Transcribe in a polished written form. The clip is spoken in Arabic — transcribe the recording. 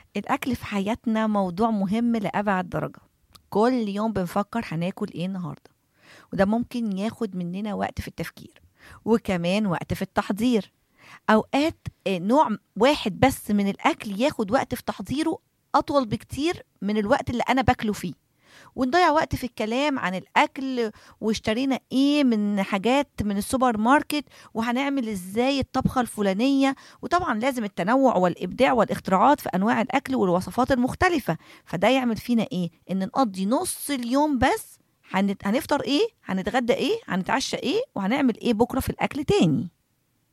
الأكل في حياتنا موضوع مهم لأبعد درجة. كل يوم بنفكر هناكل ايه النهاردة، وده ممكن ياخد مننا وقت في التفكير وكمان وقت في التحضير. أوقات نوع واحد بس من الأكل ياخد وقت في تحضيره أطول بكتير من الوقت اللي أنا باكله فيه، ونضيع وقت في الكلام عن الأكل واشترينا ايه من حاجات من السوبر ماركت وهنعمل ازاي الطبخة الفلانية. وطبعا لازم التنوع والإبداع والاختراعات في أنواع الأكل والوصفات المختلفة. فده يعمل فينا ايه؟ ان نقضي نص اليوم بس هنفطر ايه، هنتغدى ايه، هنتعشى ايه، وهنعمل ايه بكرة في الأكل تاني.